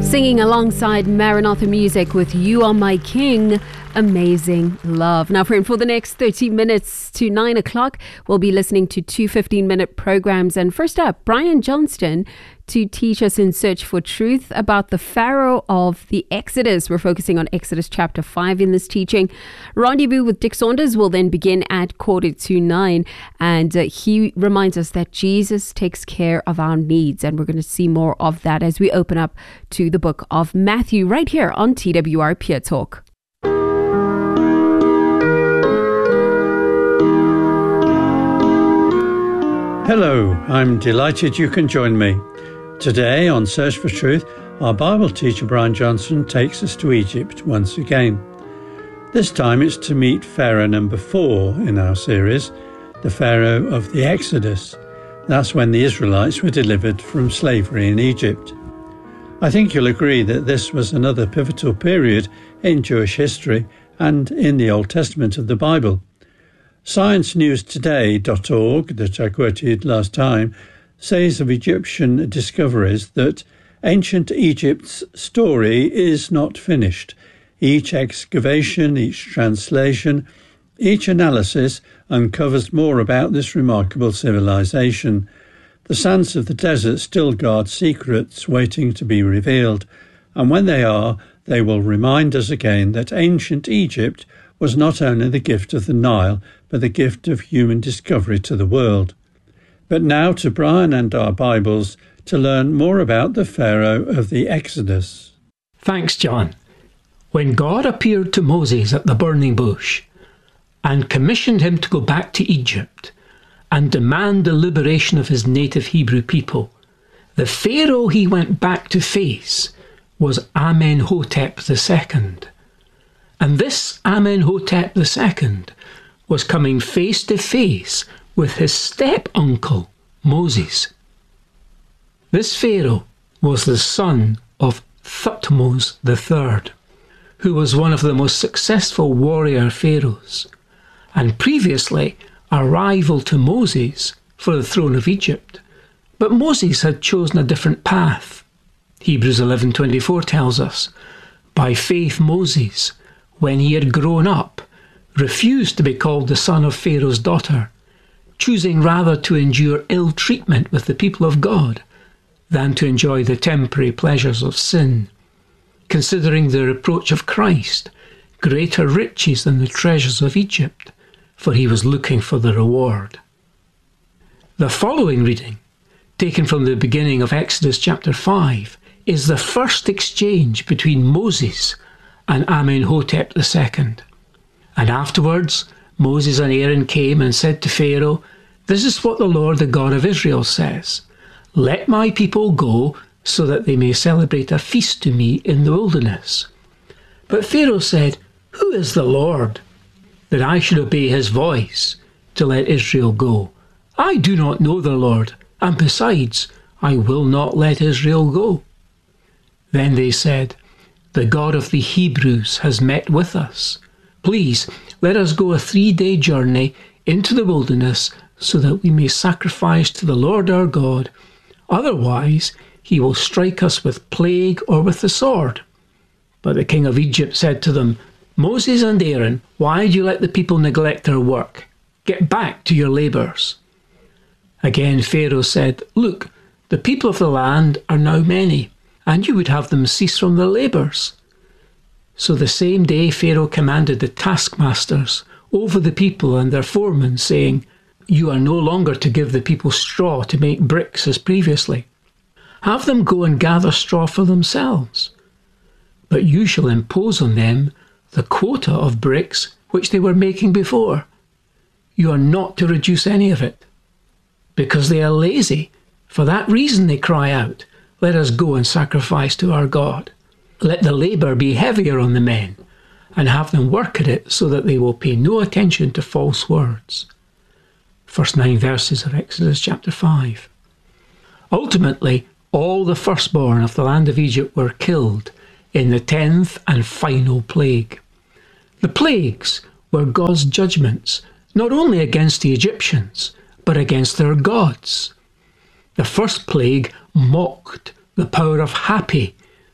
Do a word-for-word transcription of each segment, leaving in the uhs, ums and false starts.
Singing alongside Maranatha Music with You Are My King, Amazing Love. Now, friend, for the next thirty minutes to nine o'clock, we'll be listening to two fifteen-minute programs. And first up, Brian Johnston to teach us in Search for Truth about the Pharaoh of the Exodus. We're focusing on Exodus chapter five in this teaching. Rendezvous with Dick Saunders will then begin at quarter to nine. And uh, he reminds us that Jesus takes care of our needs. And we're going to see more of that as we open up to the book of Matthew right here on T W R Peer Talk. Hello, I'm delighted you can join me. Today on Search for Truth, our Bible teacher Brian Johnston takes us to Egypt once again. This time it's to meet Pharaoh number four in our series, the Pharaoh of the Exodus. That's when the Israelites were delivered from slavery in Egypt. I think you'll agree that this was another pivotal period in Jewish history and in the Old Testament of the Bible. science news today dot org, that I quoted last time, says of Egyptian discoveries that ancient Egypt's story is not finished. Each excavation, each translation, each analysis uncovers more about this remarkable civilization. The sands of the desert still guard secrets waiting to be revealed, and when they are, they will remind us again that ancient Egypt was not only the gift of the Nile, but the gift of human discovery to the world. But now to Brian and our Bibles to learn more about the Pharaoh of the Exodus. Thanks, John. When God appeared to Moses at the burning bush and commissioned him to go back to Egypt and demand the liberation of his native Hebrew people, the Pharaoh he went back to face was Amenhotep the Second. And this Amenhotep the Second was coming face to face with his step-uncle, Moses. This Pharaoh was the son of Thutmose the Third, who was one of the most successful warrior pharaohs, and previously a rival to Moses for the throne of Egypt. But Moses had chosen a different path. Hebrews eleven twenty-four tells us, by faith Moses, when he had grown up, refused to be called the son of Pharaoh's daughter, choosing rather to endure ill treatment with the people of God than to enjoy the temporary pleasures of sin, considering the reproach of Christ greater riches than the treasures of Egypt, for he was looking for the reward. The following reading, taken from the beginning of Exodus chapter five, is the first exchange between Moses and Amenhotep the Second. And afterwards, Moses and Aaron came and said to Pharaoh, "This is what the Lord, the God of Israel, says. Let my people go so that they may celebrate a feast to me in the wilderness." But Pharaoh said, "Who is the Lord, that I should obey his voice to let Israel go? I do not know the Lord, and besides, I will not let Israel go." Then they said, "The God of the Hebrews has met with us. Please, let us go a three-day journey into the wilderness so that we may sacrifice to the Lord our God. Otherwise, he will strike us with plague or with the sword." But the king of Egypt said to them, "Moses and Aaron, why do you let the people neglect their work? Get back to your labours." Again Pharaoh said, "Look, the people of the land are now many, and you would have them cease from their labours." So the same day Pharaoh commanded the taskmasters over the people and their foremen, saying, "You are no longer to give the people straw to make bricks as previously. Have them go and gather straw for themselves. But you shall impose on them the quota of bricks which they were making before. You are not to reduce any of it. Because they are lazy, for that reason they cry out, 'Let us go and sacrifice to our God.' Let the labour be heavier on the men, and have them work at it so that they will pay no attention to false words." First nine verses of Exodus chapter five. Ultimately, all the firstborn of the land of Egypt were killed in the tenth and final plague. The plagues were God's judgments, not only against the Egyptians, but against their gods. The first plague mocked the power of Hapi,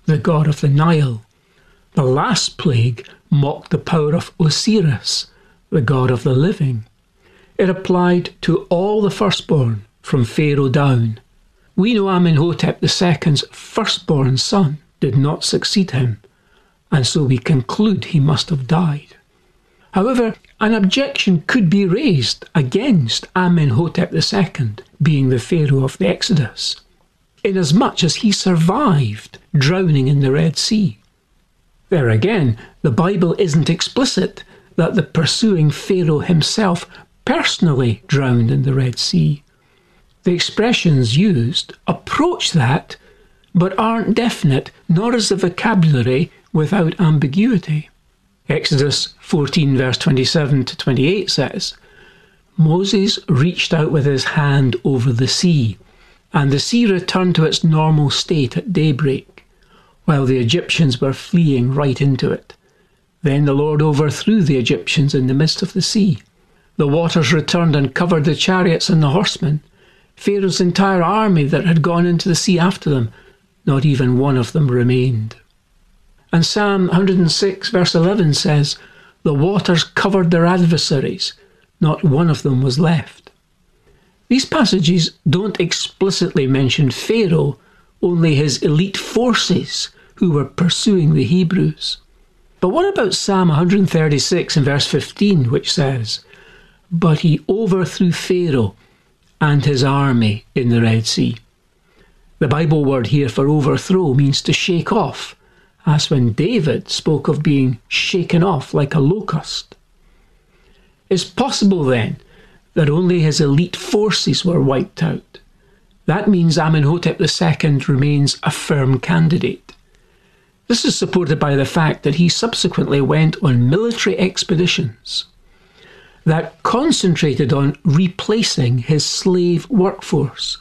the god of the Nile. The last plague mocked the power of Osiris, the god of the living. It applied to all the firstborn, from Pharaoh down. We know Amenhotep the Second's firstborn son did not succeed him, and so we conclude he must have died. However, an objection could be raised against Amenhotep the Second being the Pharaoh of the Exodus, inasmuch as he survived drowning in the Red Sea. There again, the Bible isn't explicit that the pursuing Pharaoh himself personally drowned in the Red Sea. The expressions used approach that, but aren't definite, nor is the vocabulary without ambiguity. Exodus fourteen verse twenty-seven to twenty-eight says, Moses reached out with his hand over the sea, and the sea returned to its normal state at daybreak, while the Egyptians were fleeing right into it. Then the Lord overthrew the Egyptians in the midst of the sea. The waters returned and covered the chariots and the horsemen. Pharaoh's entire army that had gone into the sea after them, not even one of them remained. And Psalm one hundred six verse eleven says, The waters covered their adversaries, not one of them was left. These passages don't explicitly mention Pharaoh, only his elite forces who were pursuing the Hebrews. But what about Psalm one hundred thirty-six and verse fifteen, which says, But he overthrew Pharaoh and his army in the Red Sea. The Bible word here for overthrow means to shake off, as when David spoke of being shaken off like a locust. It's possible then that only his elite forces were wiped out. That means Amenhotep the Second remains a firm candidate. This is supported by the fact that he subsequently went on military expeditions that concentrated on replacing his slave workforce.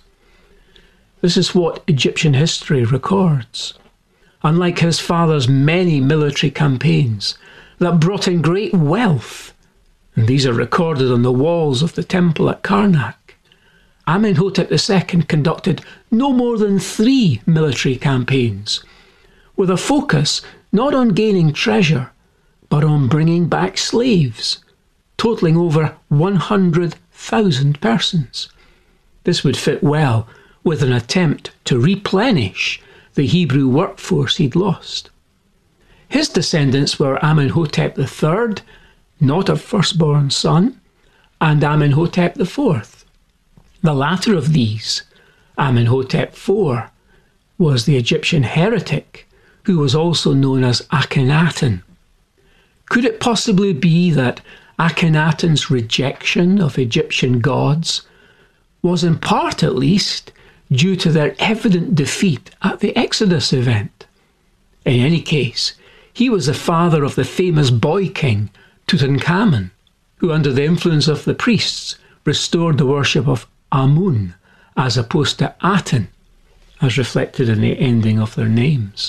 This is what Egyptian history records. Unlike his father's many military campaigns that brought in great wealth, and these are recorded on the walls of the temple at Karnak, Amenhotep the Second conducted no more than three military campaigns, with a focus not on gaining treasure, but on bringing back slaves, totaling over one hundred thousand persons. This would fit well with an attempt to replenish the Hebrew workforce he'd lost. His descendants were Amenhotep the Third, not a firstborn son, and Amenhotep the Fourth. The latter of these, Amenhotep the Fourth, was the Egyptian heretic who was also known as Akhenaten. Could it possibly be that Akhenaten's rejection of Egyptian gods was in part at least due to their evident defeat at the Exodus event? In any case, he was the father of the famous boy king Tutankhamun, who under the influence of the priests restored the worship of Amun as opposed to Aten, as reflected in the ending of their names.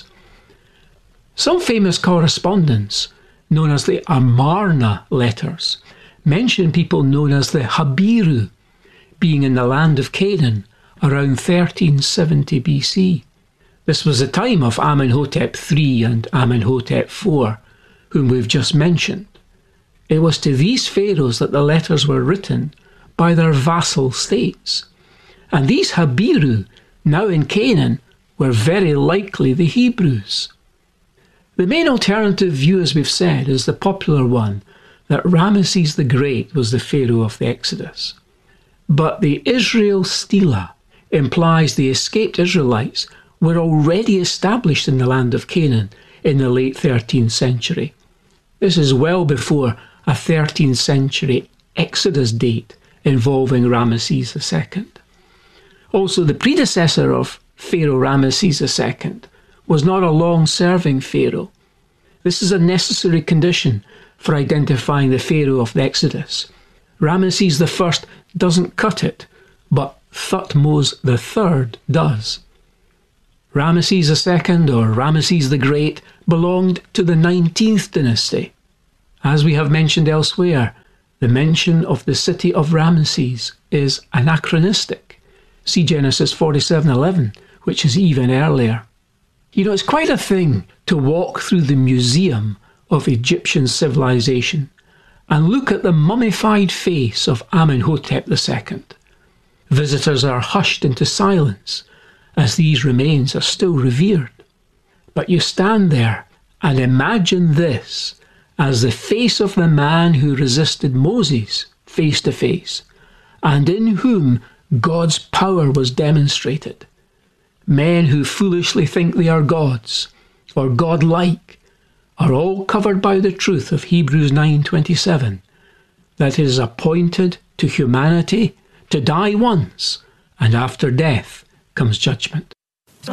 Some famous correspondence, known as the Amarna letters, mention people known as the Habiru being in the land of Canaan around thirteen seventy B C. This was the time of Amenhotep the Third and Amenhotep the Fourth, whom we've just mentioned. It was to these pharaohs that the letters were written by their vassal states. And these Habiru, now in Canaan, were very likely the Hebrews. The main alternative view, as we've said, is the popular one that Ramesses the Great was the Pharaoh of the Exodus. But the Israel Stela implies the escaped Israelites were already established in the land of Canaan in the late thirteenth century. This is well before a thirteenth century Exodus date involving Ramesses the Second. Also, the predecessor of Pharaoh Ramesses the Second was not a long-serving pharaoh. This is a necessary condition for identifying the Pharaoh of the Exodus. Ramesses the First doesn't cut it, but Thutmose the Third does. Ramesses the Second, or Ramesses the Great, belonged to the nineteenth dynasty. As we have mentioned elsewhere, the mention of the city of Ramesses is anachronistic. See Genesis forty-seven eleven, which is even earlier. You know, it's quite a thing to walk through the museum of Egyptian civilization and look at the mummified face of Amenhotep the Second. Visitors are hushed into silence as these remains are still revered. But you stand there and imagine this as the face of the man who resisted Moses face to face, and in whom God's power was demonstrated. Men who foolishly think they are gods, or godlike, are all covered by the truth of Hebrews nine twenty-seven, that it is appointed to humanity to die once, and after death comes judgment.